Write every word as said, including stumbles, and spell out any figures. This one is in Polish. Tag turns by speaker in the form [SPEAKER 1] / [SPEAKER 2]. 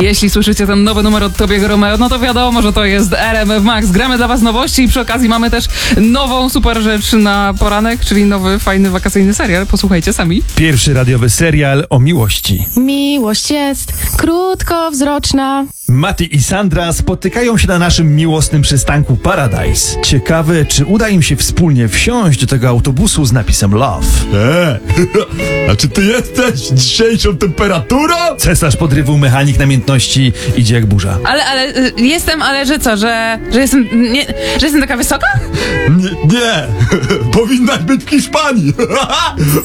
[SPEAKER 1] Jeśli słyszycie ten nowy numer od Tobiego Romeo, no to wiadomo, że to jest R M F Max. Gramy dla was nowości i przy okazji mamy też nową super rzecz na poranek, czyli nowy, fajny, wakacyjny serial. Posłuchajcie sami.
[SPEAKER 2] Pierwszy radiowy serial o miłości.
[SPEAKER 3] Miłość jest krótkowzroczna.
[SPEAKER 2] Mati i Sandra spotykają się na naszym miłosnym przystanku Paradise. Ciekawe, czy uda im się wspólnie wsiąść do tego autobusu z napisem Love.
[SPEAKER 4] Eee, a czy ty jesteś dzisiejszą temperaturą?
[SPEAKER 2] Cesarz podrywu, mechanik namiętności, idzie jak burza.
[SPEAKER 1] Ale, ale, y, jestem, ale że co, że, że jestem, nie, że jestem taka wysoka?
[SPEAKER 4] Nie, nie. Powinnaś być w Hiszpanii.